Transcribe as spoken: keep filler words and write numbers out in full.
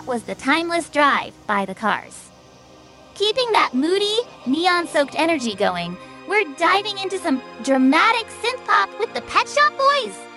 that was the Timeless Drive by The Cars. Keeping that moody, neon-soaked energy going, we're diving into some dramatic synth-pop with the Pet Shop Boys.